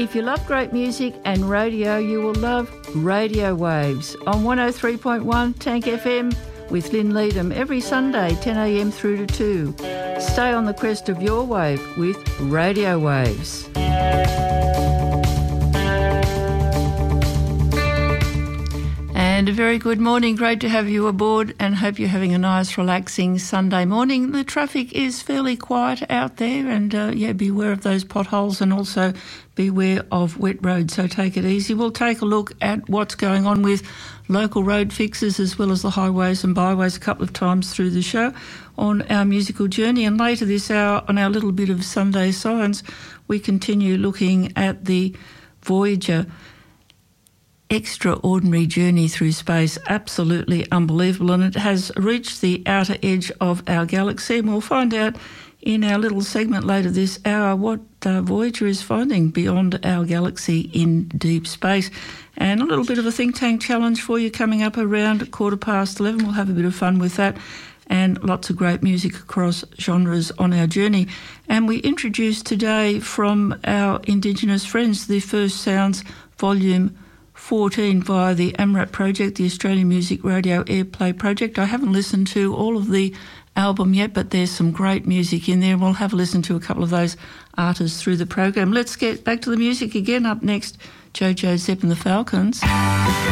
If you love great music and radio, you will love Radio Waves on 103.1 Tank FM with Lynn Leadham every Sunday 10 a.m. through to 2. Stay on the crest of your wave with Radio Waves. And a very good morning. Great to have you aboard and hope you're having a nice, relaxing Sunday morning. The traffic is fairly quiet out there and, beware of those potholes and also beware of wet roads, so take it easy. We'll take a look at what's going on with local road fixes as well as the highways and byways a couple of times through the show on our musical journey. And later this hour on our little bit of Sunday Science, we continue looking at the Voyager extraordinary journey through space, absolutely unbelievable, and it has reached the outer edge of our galaxy, and we'll find out in our little segment later this hour what Voyager is finding beyond our galaxy in deep space. And a little bit of a think tank challenge for you coming up around 11:15. We'll have a bit of fun with that and lots of great music across genres on our journey. And we introduced today from our Indigenous friends the First Sounds Volume 14 via the AMRAP project, the Australian Music Radio Airplay project. I haven't listened to all of the album yet, but there's some great music in there. We'll have a listen to a couple of those artists through the program. Let's get back to the music again. Up next, Jojo Zep and the Falcons.